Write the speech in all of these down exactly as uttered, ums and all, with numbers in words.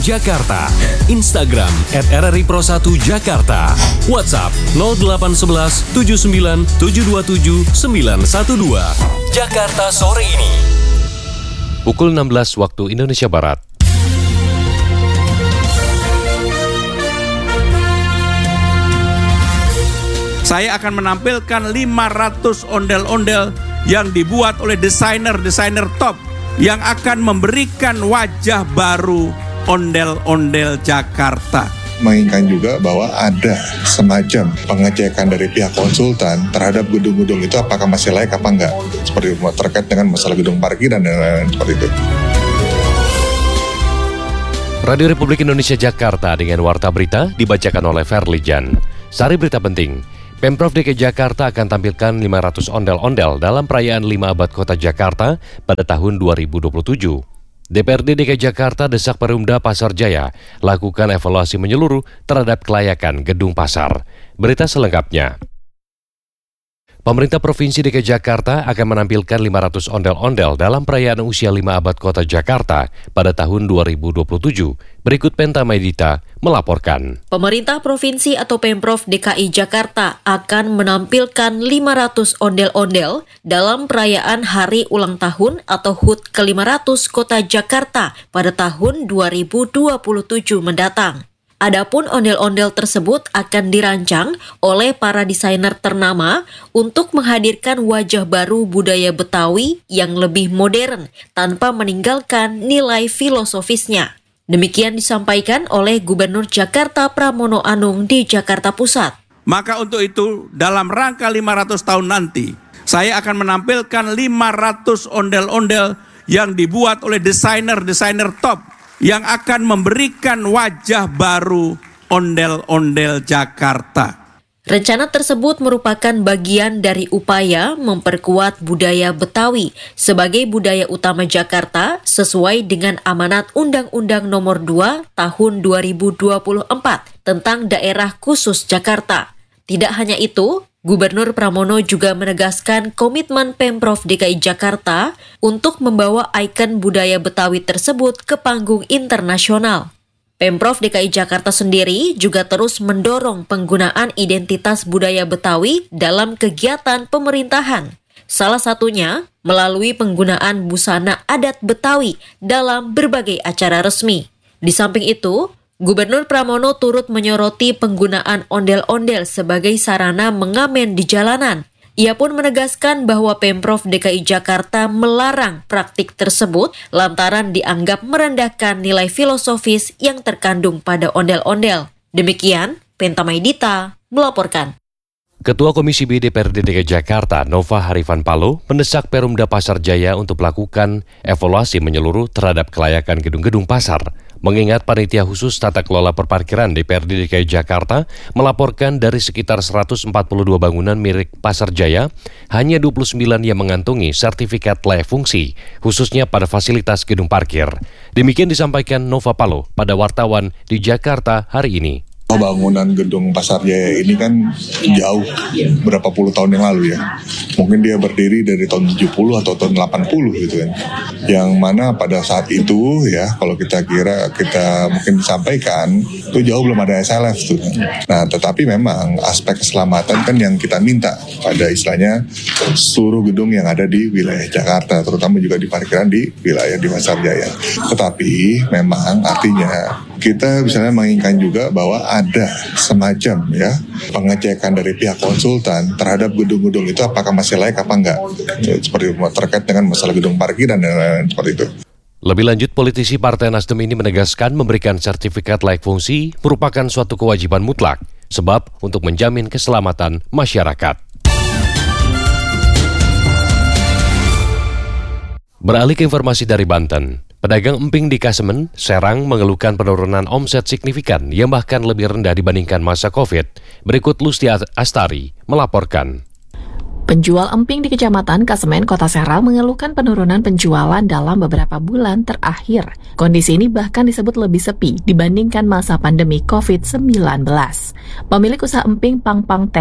Jakarta, Instagram at R R I Pro satu Jakarta, WhatsApp nol delapan satu satu tujuh sembilan tujuh dua tujuh sembilan satu dua. Jakarta sore ini. Pukul enam belas waktu Indonesia Barat. Saya akan menampilkan lima ratus ondel-ondel yang dibuat oleh desainer-desainer top yang akan memberikan wajah baru ondel-ondel Jakarta. Menginginkan juga bahwa ada semacam pengecekan dari pihak konsultan terhadap gedung-gedung itu apakah masih layak apa enggak. Seperti terkait dengan masalah gedung parkir dan lain-lain seperti itu. Radio Republik Indonesia Jakarta dengan Warta Berita dibacakan oleh Ferlijan. Sari berita penting. Pemprov D K I Jakarta akan tampilkan lima ratus ondel-ondel dalam perayaan lima abad Kota Jakarta pada tahun dua ribu dua puluh tujuh. D P R D D K I Jakarta desak Perumda Pasar Jaya lakukan evaluasi menyeluruh terhadap kelayakan gedung pasar. Berita selengkapnya. Pemerintah Provinsi D K I Jakarta akan menampilkan lima ratus ondel-ondel dalam perayaan usia lima abad Kota Jakarta pada tahun dua ribu dua puluh tujuh. Berikut Penta Maedita melaporkan. Pemerintah Provinsi atau Pemprov D K I Jakarta akan menampilkan lima ratus ondel-ondel dalam perayaan Hari Ulang Tahun atau H U T ke lima ratus Kota Jakarta pada tahun dua ribu dua puluh tujuh mendatang. Adapun ondel-ondel tersebut akan dirancang oleh para desainer ternama untuk menghadirkan wajah baru budaya Betawi yang lebih modern tanpa meninggalkan nilai filosofisnya. Demikian disampaikan oleh Gubernur Jakarta Pramono Anung di Jakarta Pusat. Maka untuk itu dalam rangka lima ratus tahun nanti, saya akan menampilkan lima ratus ondel-ondel yang dibuat oleh desainer-desainer top yang akan memberikan wajah baru ondel-ondel Jakarta. Rencana tersebut merupakan bagian dari upaya memperkuat budaya Betawi sebagai budaya utama Jakarta sesuai dengan amanat Undang-Undang Nomor dua Tahun dua ribu dua puluh empat tentang Daerah Khusus Jakarta. Tidak hanya itu, Gubernur Pramono juga menegaskan komitmen Pemprov D K I Jakarta untuk membawa ikon budaya Betawi tersebut ke panggung internasional. Pemprov D K I Jakarta sendiri juga terus mendorong penggunaan identitas budaya Betawi dalam kegiatan pemerintahan. Salah satunya melalui penggunaan busana adat Betawi dalam berbagai acara resmi. Di samping itu, Gubernur Pramono turut menyoroti penggunaan ondel-ondel sebagai sarana mengamen di jalanan. Ia pun menegaskan bahwa Pemprov D K I Jakarta melarang praktik tersebut lantaran dianggap merendahkan nilai filosofis yang terkandung pada ondel-ondel. Demikian, Penta Maedita melaporkan. Ketua Komisi B D P R D D K I Jakarta, Nova Harifan Palo, mendesak Perumda Pasar Jaya untuk melakukan evaluasi menyeluruh terhadap kelayakan gedung-gedung pasar. Mengingat Panitia Khusus Tata Kelola Perparkiran D P R D D K I Jakarta melaporkan dari sekitar seratus empat puluh dua bangunan milik Pasar Jaya, hanya dua puluh sembilan yang mengantongi sertifikat layak fungsi, khususnya pada fasilitas gedung parkir. Demikian disampaikan Nova Palo pada wartawan di Jakarta hari ini. Bangunan gedung Pasar Jaya ini kan jauh, berapa puluh tahun yang lalu ya. Mungkin dia berdiri dari tahun tujuh puluh atau tahun delapan puluh gitu kan. Yang mana pada saat itu ya, kalau kita kira kita mungkin disampaikan, itu jauh belum ada S L F tuh. Nah, tetapi memang aspek keselamatan kan yang kita minta pada istilahnya seluruh gedung yang ada di wilayah Jakarta, terutama juga di parkiran di wilayah di Pasar Jaya. Tetapi memang artinya kita misalnya menginginkan juga bahwa ada semacam ya pengecekan dari pihak konsultan terhadap gedung-gedung itu apakah masih layak apa enggak. Seperti terkait dengan masalah gedung parkir dan lain-lain seperti itu. Lebih lanjut, politisi Partai Nasdem ini menegaskan memberikan sertifikat layak fungsi merupakan suatu kewajiban mutlak, sebab untuk menjamin keselamatan masyarakat. Beralih ke informasi dari Banten. Pedagang emping di Kasemen, Serang mengeluhkan penurunan omset signifikan yang bahkan lebih rendah dibandingkan masa Covid. Berikut Lusti Astari melaporkan. Penjual emping di Kecamatan Kasemen, Kota Serang mengeluhkan penurunan penjualan dalam beberapa bulan terakhir. Kondisi ini bahkan disebut lebih sepi dibandingkan masa pandemi covid sembilan belas. Pemilik usaha emping Pang Pang Teti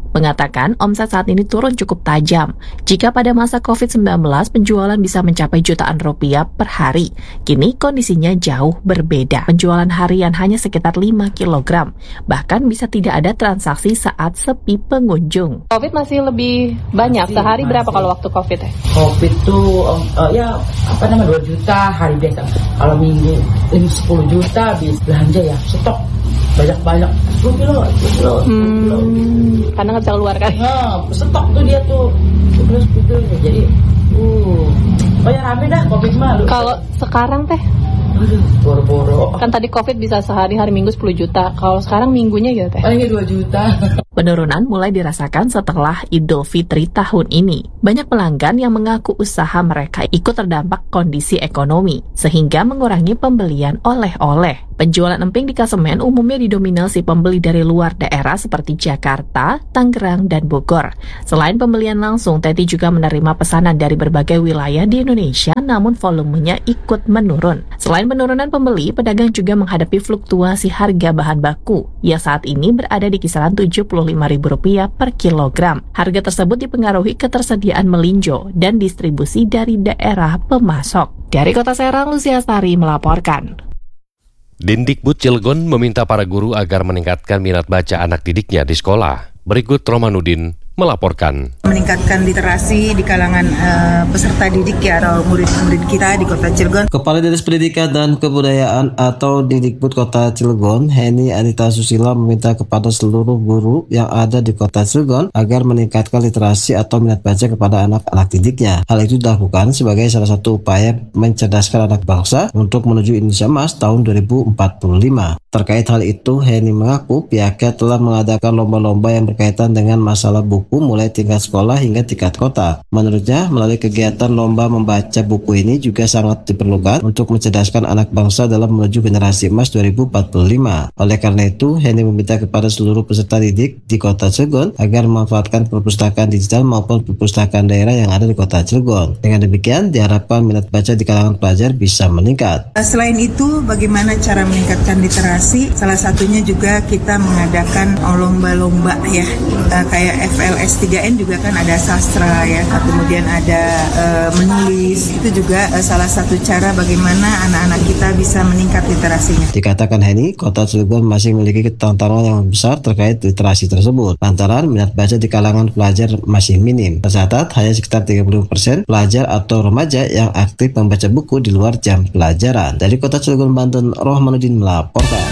mengatakan omset saat ini turun cukup tajam. Jika pada masa covid sembilan belas penjualan bisa mencapai jutaan rupiah per hari, kini kondisinya jauh berbeda. Penjualan harian hanya sekitar lima kilogram, bahkan bisa tidak ada transaksi saat sepi pengunjung. Covid masih lebih banyak, sehari berapa kalau waktu Covid? Covid tuh um, uh, ya apa namanya dua juta hari biasa. Kalau minggu ini sepuluh juta habis belanja ya, stok banyak-banyak sepuluh kilo, sepuluh kilo, sepuluh kilo. Hmm, karena nggak bisa keluar kan? Nah, stok tuh dia tuh sepuluh sepuluh jadi uh, banyak rame dah Covid mah. Kalau sekarang teh? Aduh, boro-boro. Kan tadi Covid bisa sehari hari Minggu sepuluh juta. Kalau sekarang minggunya gitu teh? Paling dua juta. Penurunan mulai dirasakan setelah Idul Fitri tahun ini. Banyak pelanggan yang mengaku usaha mereka ikut terdampak kondisi ekonomi, sehingga mengurangi pembelian oleh-oleh. Penjualan emping di Kasemen umumnya didominasi pembeli dari luar daerah seperti Jakarta, Tangerang, dan Bogor. Selain pembelian langsung, Teti juga menerima pesanan dari berbagai wilayah di Indonesia, namun volumenya ikut menurun. Selain penurunan pembeli, pedagang juga menghadapi fluktuasi harga bahan baku, yang saat ini berada di kisaran tujuh puluh lima ribu rupiah per kilogram. Harga tersebut dipengaruhi ketersediaan melinjo dan distribusi dari daerah pemasok. Dari Kota Serang, Lucia Astari melaporkan. Dindikbud Cilegon meminta para guru agar meningkatkan minat baca anak didiknya di sekolah. Berikut Romanudin melaporkan. Meningkatkan literasi di kalangan uh, peserta didik ya atau murid-murid kita di Kota Cilegon. Kepala Dinas Pendidikan dan Kebudayaan atau Dindikbud Kota Cilegon, Heni Anita Susila meminta kepada seluruh guru yang ada di Kota Cilegon agar meningkatkan literasi atau minat baca kepada anak-anak didiknya. Hal itu dilakukan sebagai salah satu upaya mencerdaskan anak bangsa untuk menuju Indonesia Emas tahun dua ribu empat puluh lima. Terkait hal itu, Heni mengaku pihaknya telah mengadakan lomba-lomba yang berkaitan dengan masalah buku mulai tingkat sekolah hingga tingkat kota. Menurutnya, melalui kegiatan lomba membaca buku ini juga sangat diperlukan untuk mencerdaskan anak bangsa dalam menuju generasi emas dua ribu empat puluh lima. Oleh karena itu, Heni meminta kepada seluruh peserta didik di Kota Cilegon agar memanfaatkan perpustakaan digital maupun perpustakaan daerah yang ada di Kota Cilegon. Dengan demikian, diharapkan minat baca di kalangan pelajar bisa meningkat. Selain itu, bagaimana cara meningkatkan literasi? Salah satunya juga kita mengadakan lomba-lomba ya, uh, kayak F L S tiga N juga kan ada sastra ya, kemudian ada uh, menulis. Itu juga uh, salah satu cara bagaimana anak-anak kita bisa meningkat literasinya. Dikatakan Heni, Kota Cilegon masih memiliki tantangan yang besar terkait literasi tersebut, lantaran minat baca di kalangan pelajar masih minim. Tercatat hanya sekitar tiga puluh persen pelajar atau remaja yang aktif membaca buku di luar jam pelajaran. Dari Kota Cilegon, Banten, Rohmanuddin melaporkan.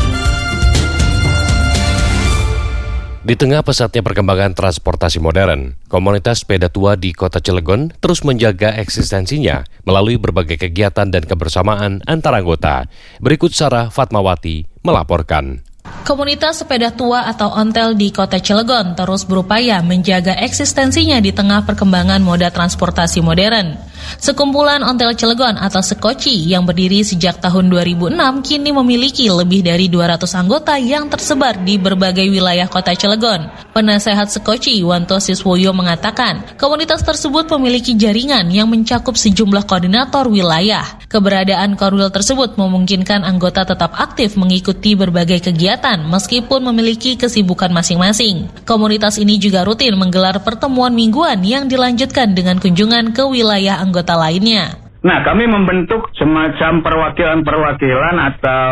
Di tengah pesatnya perkembangan transportasi modern, komunitas sepeda tua di Kota Cilegon terus menjaga eksistensinya melalui berbagai kegiatan dan kebersamaan antar anggota. Berikut Sarah Fatmawati melaporkan. Komunitas sepeda tua atau ontel di Kota Cilegon terus berupaya menjaga eksistensinya di tengah perkembangan moda transportasi modern. Sekumpulan Ontel Cilegon atau Sekoci yang berdiri sejak tahun dua ribu enam kini memiliki lebih dari dua ratus anggota yang tersebar di berbagai wilayah Kota Cilegon. Penasehat Sekoci, Wanto Siswoyo mengatakan, komunitas tersebut memiliki jaringan yang mencakup sejumlah koordinator wilayah. Keberadaan Korwil tersebut memungkinkan anggota tetap aktif mengikuti berbagai kegiatan meskipun memiliki kesibukan masing-masing. Komunitas ini juga rutin menggelar pertemuan mingguan yang dilanjutkan dengan kunjungan ke wilayah anggota anggota lainnya. Nah, kami membentuk semacam perwakilan-perwakilan atau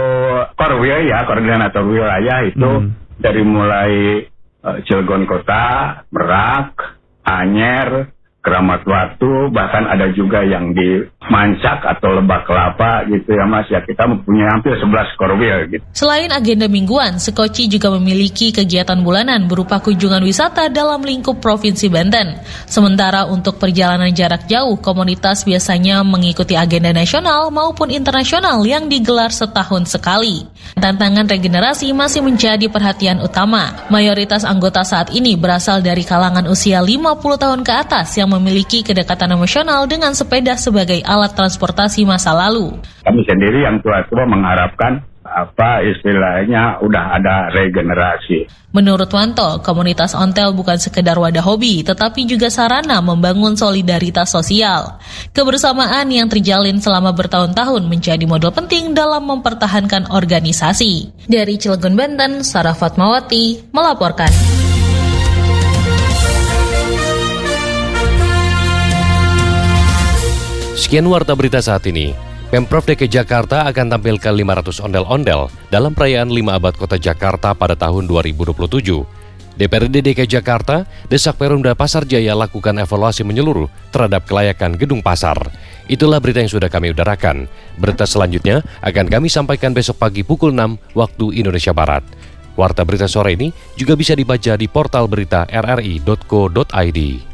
korwil ya, koordinator wilayah itu hmm. dari mulai uh, Cilegon Kota, Merak, Anyer, Keramat Batu, bahkan ada juga yang di Mancak atau Lebak Kelapa gitu ya Mas, ya kita mempunyai hampir sebelas korwil gitu. Selain agenda mingguan, Sekoci juga memiliki kegiatan bulanan berupa kunjungan wisata dalam lingkup Provinsi Banten. Sementara untuk perjalanan jarak jauh, komunitas biasanya mengikuti agenda nasional maupun internasional yang digelar setahun sekali. Tantangan regenerasi masih menjadi perhatian utama. Mayoritas anggota saat ini berasal dari kalangan usia lima puluh tahun ke atas yang memiliki kedekatan emosional dengan sepeda sebagai alat transportasi masa lalu. Kami sendiri yang tua-tua mengharapkan apa istilahnya udah ada regenerasi. Menurut Wanto, komunitas ontel bukan sekedar wadah hobi, tetapi juga sarana membangun solidaritas sosial. Kebersamaan yang terjalin selama bertahun-tahun menjadi modal penting dalam mempertahankan organisasi. Dari Cilegon, Banten, Sarah Fatmawati melaporkan. Sekian warta berita saat ini. Pemprov D K I Jakarta akan tampilkan lima ratus ondel-ondel dalam perayaan lima abad Kota Jakarta pada tahun dua ribu dua puluh tujuh. D P R D D K I Jakarta desak Perumda Pasar Jaya lakukan evaluasi menyeluruh terhadap kelayakan gedung pasar. Itulah berita yang sudah kami udarakan. Berita selanjutnya akan kami sampaikan besok pagi pukul enam waktu Indonesia Barat. Warta berita sore ini juga bisa dibaca di portal berita r r i titik co titik i d.